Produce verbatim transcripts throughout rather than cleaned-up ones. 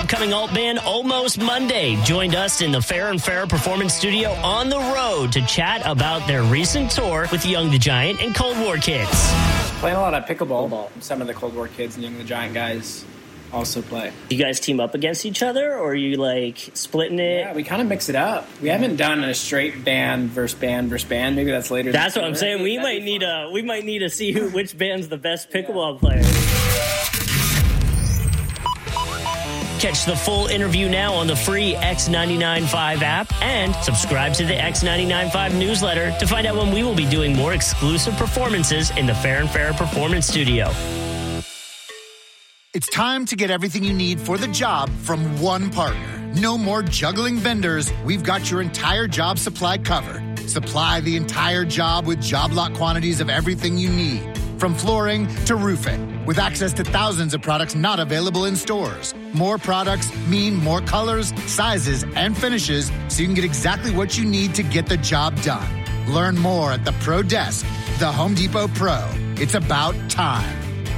upcoming alt band Almost Monday joined us in the Fair and Fair Performance Studio on the road to chat about their recent tour with Young the Giant and Cold War Kids. Playing a lot of pickleball. Some of the Cold War Kids and Young the Giant guys also play. You guys team up against each other, or are you like splitting it? Yeah, we kind of mix it up. We haven't done a straight band versus band versus band. Maybe that's later. That's what I'm saying. We might need a we might need to see who which band's the best pickleball player. Catch the full interview now on the free X ninety-nine point five app and subscribe to the X ninety-nine point five newsletter to find out when we will be doing more exclusive performances in the Fair and Fair Performance Studio. It's time to get everything you need for the job from one partner. No more juggling vendors. We've got your entire job supply covered. Supply the entire job with job lot quantities of everything you need, from flooring to roofing, with access to thousands of products not available in stores. More products mean more colors, sizes, and finishes, so you can get exactly what you need to get the job done. Learn more at the Pro Desk, the Home Depot Pro. It's about time.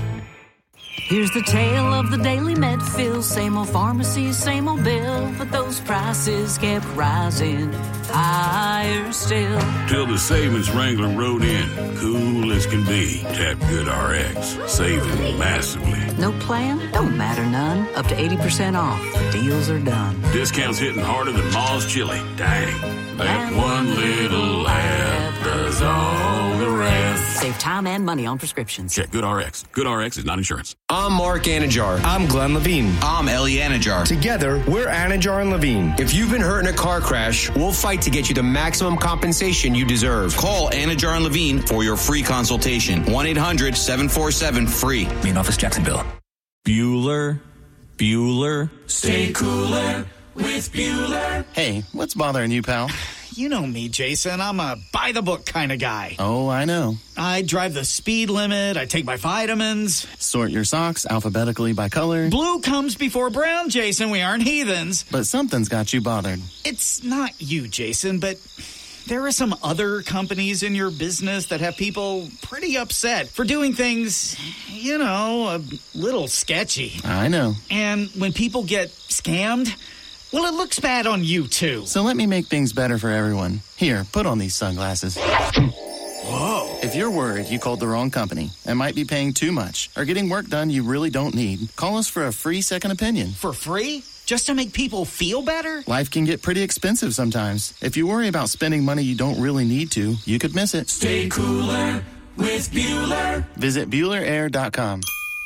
Here's the tale of the daily Medfill. Same old pharmacy, same old bill, but those prices kept rising higher still. Till the savings wrangler rode in, cool as can be. Tap GoodRx, saving massively. No plan? Don't matter none. Up to eighty percent off. The deals are done. Discounts hitting harder than Ma's chili. Dang. That one little app does all the rest. Save time and money on prescriptions. Check GoodRx. GoodRx is not insurance. I'm Mark Anajar. I'm Glenn Levine. I'm Ellie Anajar. Together, we're Anajar and Levine. If you've been hurt in a car crash, we'll fight to get you the maximum compensation you deserve. Call Anajar and Levine for your free consultation. one eight hundred seven four seven free. Main office, Jacksonville. Bueller, Bueller. Stay cooler with Bueller. Hey, what's bothering you, pal? You know me, Jason. I'm a by-the-book kind of guy. Oh, I know. I drive the speed limit. I take my vitamins. Sort your socks alphabetically by color. Blue comes before brown, Jason. We aren't heathens. But something's got you bothered. It's not you, Jason, but there are some other companies in your business that have people pretty upset for doing things, you know, a little sketchy. I know. And when people get scammed, well, it looks bad on you, too. So let me make things better for everyone. Here, put on these sunglasses. Whoa. If you're worried you called the wrong company and might be paying too much or getting work done you really don't need, call us for a free second opinion. For free? Just to make people feel better? Life can get pretty expensive sometimes. If you worry about spending money you don't really need to, you could miss it. Stay cooler with Bueller. Visit Bueller Air dot com.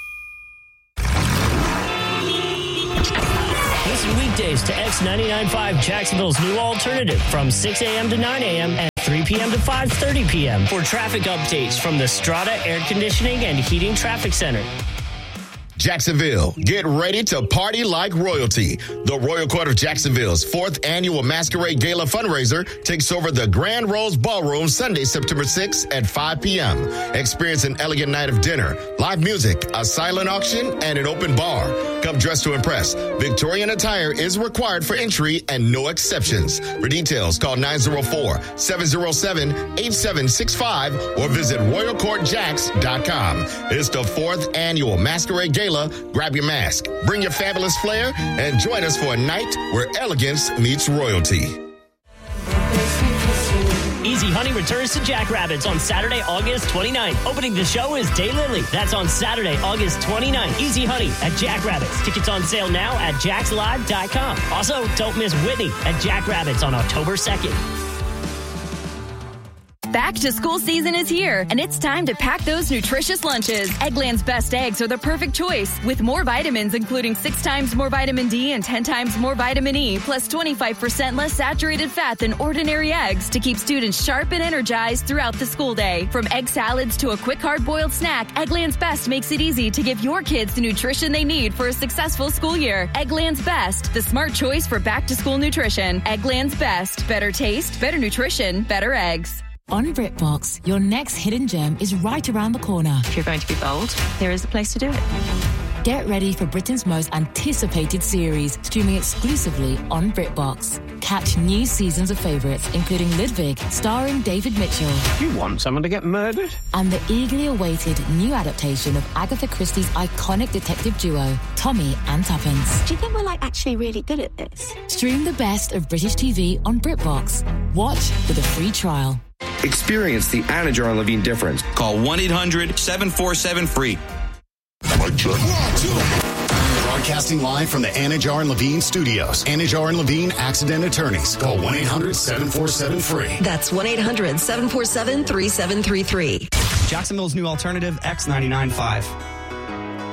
Listen weekdays to X ninety-nine point five, Jacksonville's new alternative, from six a.m. to nine a.m. and three p.m. to five thirty p.m. for traffic updates from the Strata Air Conditioning and Heating Traffic Center. Jacksonville, get ready to party like royalty. The Royal Court of Jacksonville's fourth annual Masquerade Gala fundraiser takes over the Grand Rose Ballroom Sunday, September sixth at five p.m. Experience an elegant night of dinner, live music, a silent auction, and an open bar. Come dressed to impress. Victorian attire is required for entry and no exceptions. For details, call nine oh four, seven oh seven, eight seven six five or visit royal court jacks dot com. It's the fourth annual Masquerade Gala. Grab your mask, bring your fabulous flair, and join us for a night where elegance meets royalty. Easy Honey returns to Jackrabbits on Saturday, August twenty-ninth. Opening the show is Daylily. That's on Saturday, August twenty-ninth. Easy Honey at Jackrabbits. Tickets on sale now at jacks live dot com. Also, don't miss Whitney at Jackrabbits on October second. Back to school season is here, and it's time to pack those nutritious lunches. Eggland's Best Eggs are the perfect choice, with more vitamins, including six times more vitamin D and ten times more vitamin E, plus twenty-five percent less saturated fat than ordinary eggs to keep students sharp and energized throughout the school day. From egg salads to a quick hard-boiled snack, Eggland's Best makes it easy to give your kids the nutrition they need for a successful school year. Eggland's Best, the smart choice for back-to-school nutrition. Eggland's Best. Better taste, better nutrition, better eggs. On BritBox, your next hidden gem is right around the corner. If you're going to be bold, here is the place to do it. Get ready for Britain's most anticipated series, streaming exclusively on BritBox. Catch new seasons of favourites, including Ludwig, starring David Mitchell. You want someone to get murdered? And the eagerly awaited new adaptation of Agatha Christie's iconic detective duo, Tommy and Tuppence. Do you think we're, like, actually really good at this? Stream the best of British T V on BritBox. Watch with a free trial. Experience the Anna Jar and Levine difference. Call one eight hundred seven four seven free. Broadcasting live from the Anna Jar and Levine studios. Anna Jar and Levine Accident Attorneys. Call one eight hundred seven four seven free. That's one eight hundred seven four seven three seven three three. Jacksonville's new alternative, X ninety-nine point five.